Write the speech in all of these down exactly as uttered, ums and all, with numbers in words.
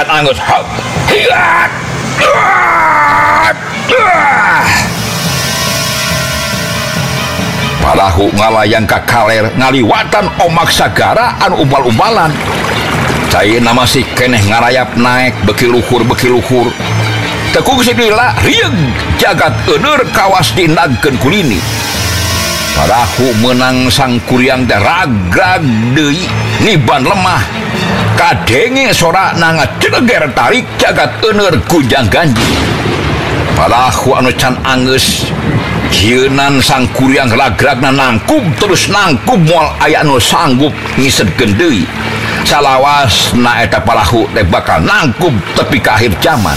can angus hap hiat Palahu ngalayang ka kaler ngaliwatan omak sagara anu umbal-umbalan. Cai nama si keneh ngarayap naik beki luhur beki luhur. Tekuk sedila rieg jagat eueur kawas diindagkeun kulini. Palahu menang sang kuryang teh ragrag deui niban lemah. Kadenge sorana ngaceger tarik jagat eueur kujang ganji. Palahu anu can angeus Kienan sang kuryang lagragna nangkub terus nangkub moal aya anu sanggup ngisedkeun deui. Salawasna eta palahu teh bakal nangkub tepi ka akhir zaman.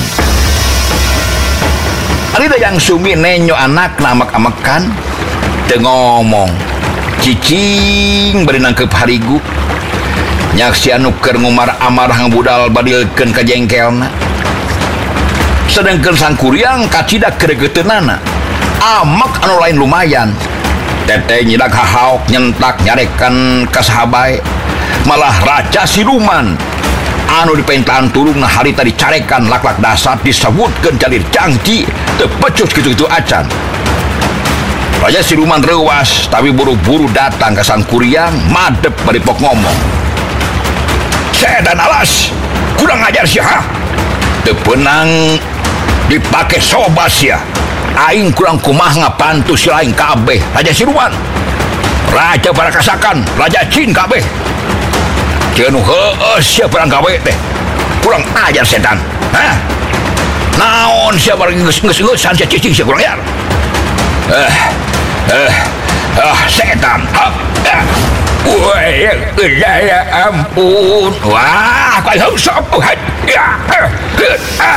Ari yang sumi nenyo anakna amak-amakan teu ngomong. Cicing bari nangkep harigu. Nyak si anu keur ngumar amarah ngabudal badilkeun ka jengkelna. Sedengkeun sang kuryang kacidak gregeteunana. Amak anu lain lumayan. Teteh nyidak hahaok nyentak nyarekan ka sahabae. Malah raja siluman anu dipentaan turungna harita dicarekan laklak dasar disebutkeun jalir jangci teu pecus kitu-kitu acan. Raja siluman reuwas tapi buru-buru datang ka sang kuryang madep bari pok ngomong. Sedan alas kurang ajar sia ha. Teu peunang dipake sobas ya. Aing kurang kumaha ngapantu si lain kabeh Raja Siluman, Raja Barakasakan, Raja Jin kabeh. Ceunu heueuh sia perang gawe teh. Kurang ajar setan. Hah? Naon sia bari geus-geusan sia cicing sia kurang ajar. Eh. Eh. Ah setan. Ha. Wah, ya ampun. Wah, kau hausap. Ya. Ah.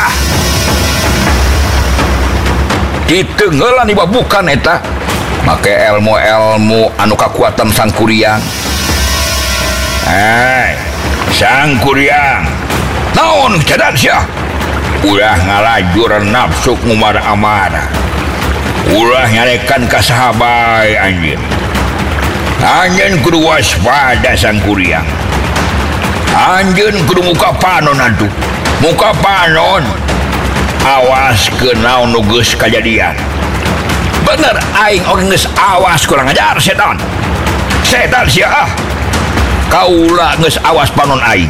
Ditenggelan iba bukan eta make ilmu-ilmu anu kakuatan sang kuryang. Hai sang kuryang naon cadan sia ulah ngalajur nafsu ngumar amarah ulah nyarekan ka sahabae anjeun anjeun kudu waspada sang kuryang anjeun kudu muka panon atuh muka panon. Awas ke naon nu geus kajadian. Bener aing oge geus awas kurang ajar setan. Setan sia ah. Kaula geus awas panon aing.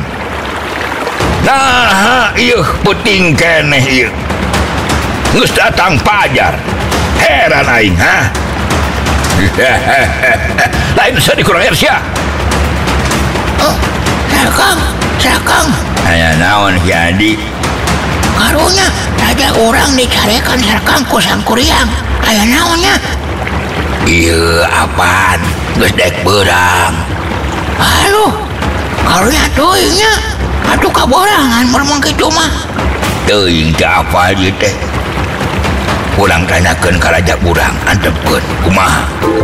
Nah, ieu peuting keneh ieu. Geus datang pajar. Heran aing ha. Lain sedih kurang ajar sia. Oh, Sakang, Sakang. Aya naon jadi? Karunya raja orang dicarekan sarkang ku sang kuryang. Aya naonnya? Ieu apaan? Geus dek beurang. Aduh, karunya teuing nya. Atuh kaborangan mun kitu mah. Teuing teh apa ieu teh? Urang tanyakeun ka raja urang, antepkeun kumaha?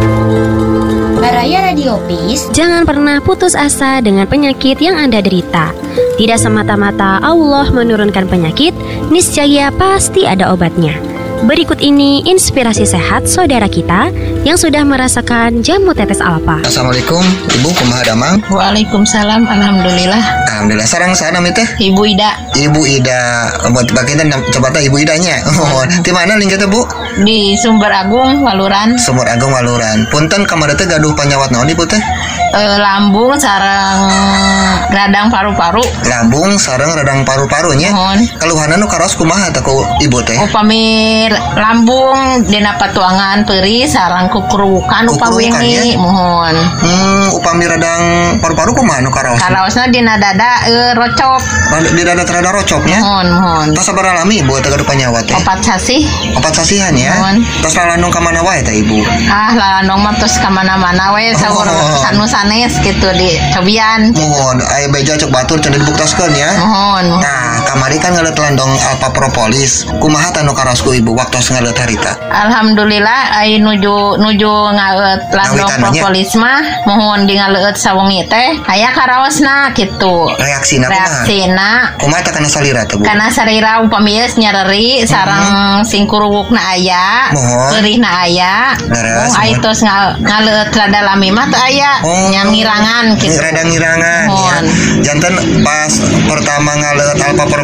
Baraya Radiopis, jangan pernah putus asa dengan penyakit yang Anda derita. Tidak semata-mata Allah menurunkan penyakit, niscaya pasti ada obatnya. Berikut ini inspirasi sehat saudara kita yang sudah merasakan jamu tetes alfa. Assalamualaikum, Ibu kumaha damang? Waalaikumsalam, alhamdulillah. Alhamdulillah. Sareng saha nami teh? Ibu Ida. Ibu Ida. Buat bagian coba teh Ibu Idanya. Oh, di mana lingkah teh, Bu? Di Sumber Agung, Waluran. Sumber Agung, Waluran. Punten kamari teh gaduh panyawat naon Ibu teh? E, lambung sareng radang paru-paru. Lambung sareng radang paru-parunya. Mohon. Keluhanan nu karos kumaha teh ku Ibu teh? Upami lambung dina patuangan peuri sareng kukurukan upami wingi. Mohon. Hmm, upami radang paru-paru kumaha nu karos? Karaosna dina dada e, rocop. Di dada terada rocopnya? Mohon, mohon. Tas sabaraha lami Ibu teh gaduh panyawat teh? Opat sasih. Opat sasihan ya. Mohon. Tas lalandung ka mana wae teh Ibu? Ah, lalandung mah tos ka mana-mana we saur Oh. sanes gitu di cobian. Mohon, aya beja cek batur cenah dibuktaskeun ya. Mohon. Nah, kamari kan ngaleut landong alpa propolis. Kumaha teh nu karosku Ibu waktu ngaleut harita? Alhamdulillah ai nuju nuju ngaleut landong Ngawitananya? propolis mah mohon di ngaleut sawengi teh aya karaosna kitu. Reaksina kumaha? Reaksina Kumaha teh kana salira teh Bu? kana sarira upami geus nyareri sareng sing kurugukna aya, Mohon. peurihna aya. Leres, Oh ai mohon. tos ngal- ngaleut rada lami mah teu aya. Oh. Nyam ngirangan Ini gitu. rada ngirangan ya. Mohon. Janten pas pertama ngaleut alpa